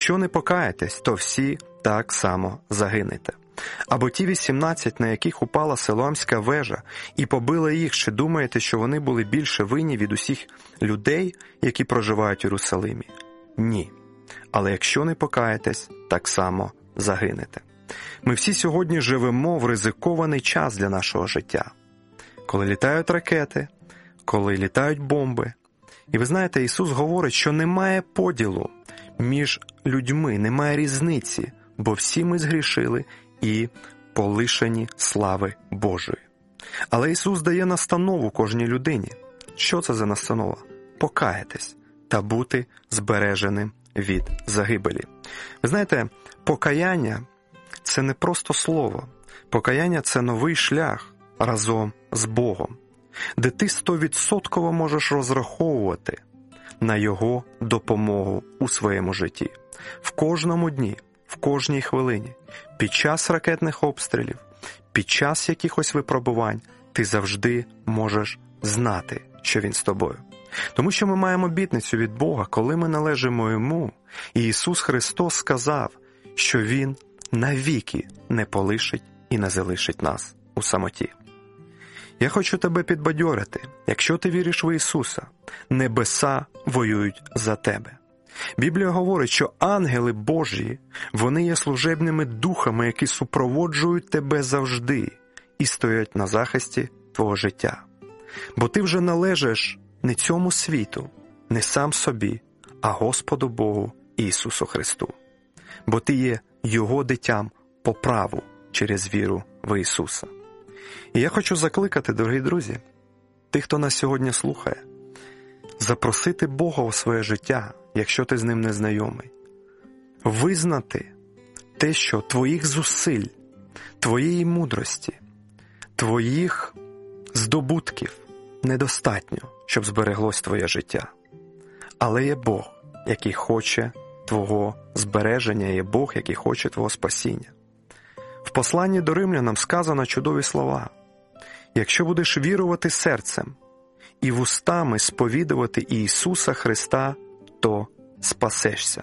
якщо не покаєтесь, то всі так само загинете. Або ті 18, на яких упала Силоамська вежа і побила їх, чи думаєте, що вони були більше винні від усіх людей, які проживають в Єрусалимі? Ні. Але якщо не покаєтесь, так само загинете. Ми всі сьогодні живемо в ризикований час для нашого життя. Коли літають ракети, коли літають бомби. І ви знаєте, Ісус говорить, що немає поділу між людьми, немає різниці, бо всі ми згрішили і полишені слави Божої. Але Ісус дає настанову кожній людині. Що це за настанова? Покаятись та бути збереженим від загибелі. Ви знаєте, покаяння – це не просто слово. Покаяння – це новий шлях разом з Богом, де ти 100% можеш розраховувати на Його допомогу у своєму житті. В кожному дні, в кожній хвилині, під час ракетних обстрілів, під час якихось випробувань, ти завжди можеш знати, що Він з тобою. Тому що ми маємо обітницю від Бога, коли ми належимо Йому, і Ісус Христос сказав, що Він навіки не полишить і не залишить нас у самоті. Я хочу тебе підбадьорити. Якщо ти віриш в Ісуса, небеса воюють за тебе. Біблія говорить, що ангели Божі, вони є служебними духами, які супроводжують тебе завжди і стоять на захисті твого життя. Бо ти вже належиш не цьому світу, не сам собі, а Господу Богу Ісусу Христу. Бо ти є Його дитям по праву через віру в Ісуса. І я хочу закликати, дорогі друзі, тих, хто нас сьогодні слухає, запросити Бога у своє життя, якщо ти з Ним не знайомий. Визнати те, що твоїх зусиль, твоєї мудрості, твоїх здобутків недостатньо, щоб збереглось твоє життя. Але є Бог, який хоче твого збереження, є Бог, який хоче твого спасіння. В посланні до римлянам сказано чудові слова. Якщо будеш вірувати серцем і вустами сповідувати Ісуса Христа, то спасешся.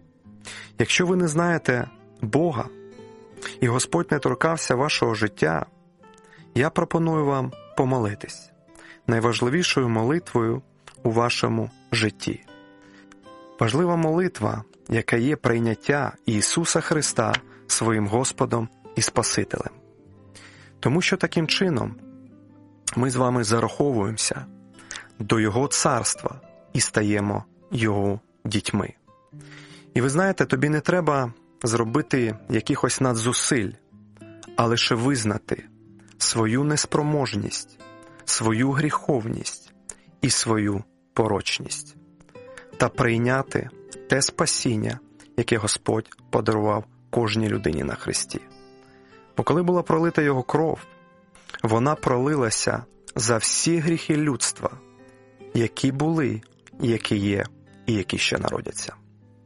Якщо ви не знаєте Бога, і Господь не торкався вашого життя, я пропоную вам помолитись найважливішою молитвою у вашому житті. Важлива молитва, яка є прийняття Ісуса Христа своїм Господом і Спасителем. Тому що таким чином ми з вами зараховуємося до Його царства і стаємо Його дітьми. І ви знаєте, тобі не треба зробити якихось надзусиль, а лише визнати свою неспроможність, свою гріховність і свою порочність та прийняти те спасіння, яке Господь подарував кожній людині на хресті. Бо коли була пролита Його кров, вона пролилася за всі гріхи людства, які були, які є і які ще народяться.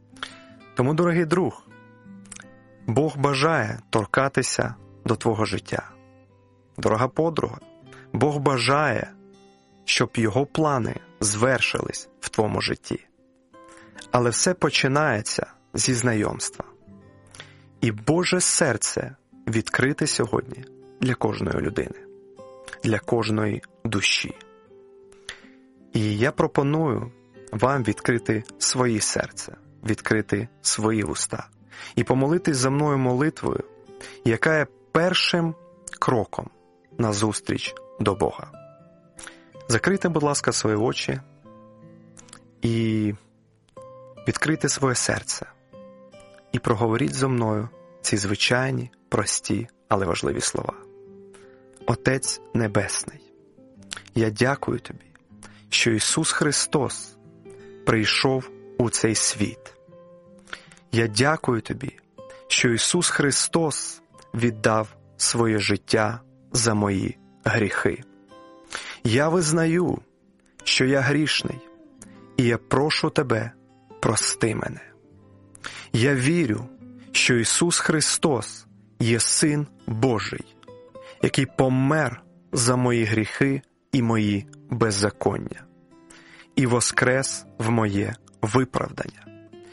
Тому, дорогий друг, Бог бажає торкатися до твого життя. Дорога подруга, Бог бажає, щоб Його плани звершились в твоєму житті. Але все починається зі знайомства. І Боже серце відкрите сьогодні для кожної людини, для кожної душі. І я пропоную вам відкрити своє серце, відкрити свої вуста і помолитись за мною молитвою, яка є першим кроком назустріч до Бога. Закрийте, будь ласка, свої очі і відкрийте своє серце. І проговоріть зо мною ці звичайні, прості, але важливі слова. Отець Небесний, я дякую Тобі, що Ісус Христос прийшов у цей світ. Я дякую Тобі, що Ісус Христос віддав своє життя за мої гріхи. Я визнаю, що я грішний, і я прошу Тебе, прости мене. Я вірю, що Ісус Христос є Син Божий, який помер за мої гріхи і мої беззаконня, і воскрес в моє виправдання.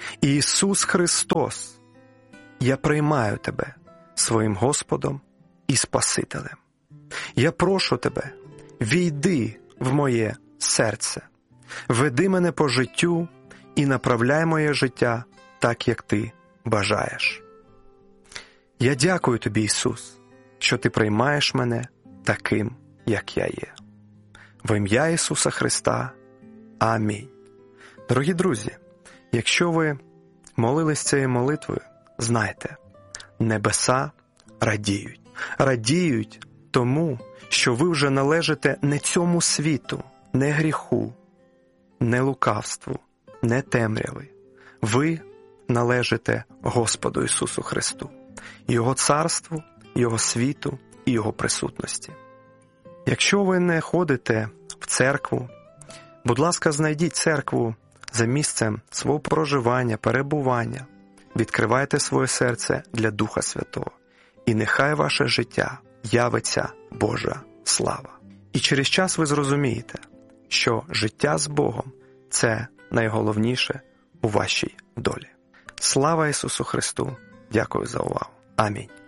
Ісус Христос, я приймаю Тебе своїм Господом і Спасителем. Я прошу Тебе, війди в моє серце, веди мене по життю і направляй моє життя так, як Ти бажаєш. Я дякую Тобі, Ісус, що Ти приймаєш мене таким, як я є. В ім'я Ісуса Христа. Амінь. Дорогі друзі, якщо ви молились цією молитвою, знайте, небеса радіють. Радіють тому, що ви вже належите не цьому світу, не гріху, не лукавству, не темряви. Ви належите Господу Ісусу Христу, Його царству, Його світу і Його присутності. Якщо ви не ходите в церкву, будь ласка, знайдіть церкву за місцем свого проживання, перебування. Відкривайте своє серце для Духа Святого. І нехай ваше життя явиться Божа слава. І через час ви зрозумієте, що життя з Богом – це найголовніше у вашій долі. Слава Ісусу Христу! Дякую за увагу. Амінь.